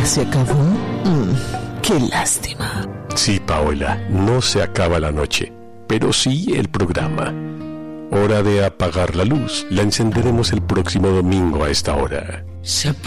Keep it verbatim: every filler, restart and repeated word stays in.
¿Ya se acabó? Mm, qué lástima. Sí, Paola, no se acaba la noche, pero sí el programa. Hora de apagar la luz. La encenderemos el próximo domingo a esta hora. Se